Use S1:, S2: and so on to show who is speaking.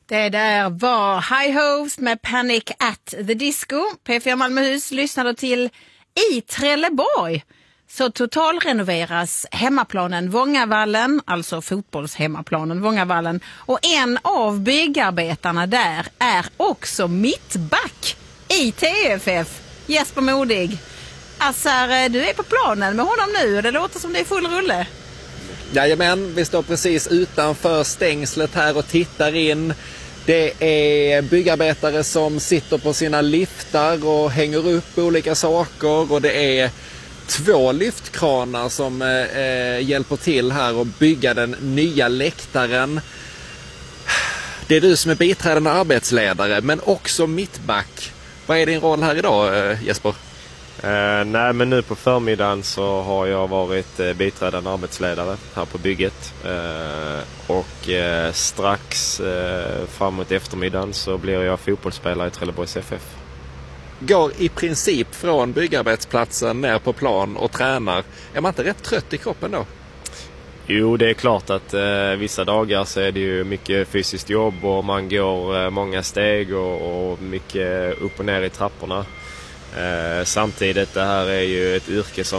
S1: Det där var High Hopes med Panic at the Disco. P4 Malmöhus lyssnade till i Trelleborg. Så totalrenoveras hemmaplanen Vångavallen, alltså fotbollshemmaplanen Vångavallen. Och en av byggarbetarna där är också mittback i TFF, Jesper Modig. Assar, du är på planen med honom nu och det låter som det är full rulle.
S2: Jajamän, vi står precis utanför stängslet här och tittar in. Det är byggarbetare som sitter på sina liftar och hänger upp olika saker, och det är 2 lyftkranar som hjälper till här att bygga den nya läktaren. Det är du som är biträdande arbetsledare men också mittback. Vad är din roll här idag, Jesper?
S3: Nej, men nu på förmiddagen så har jag varit biträdande arbetsledare här på bygget. Och strax framåt eftermiddagen så blir jag fotbollsspelare i Trelleborgs FF.
S2: Går i princip från byggarbetsplatsen ner på plan och tränar. Är man inte rätt trött i kroppen då?
S3: Jo, det är klart att vissa dagar så är det ju mycket fysiskt jobb och man går många steg och mycket upp och ner i trapporna. Samtidigt, det här är ju ett yrke som